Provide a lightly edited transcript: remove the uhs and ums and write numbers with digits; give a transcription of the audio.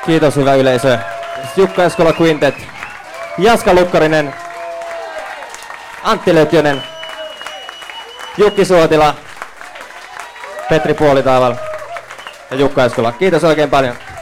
Kiitos hyvä yleisö. Jukka Eskola Quintet, Jaska Lukkarinen, Antti Lötjönen, Jukki Suotila, Petri Puolitaaval ja Jukka Eskola. Kiitos oikein paljon.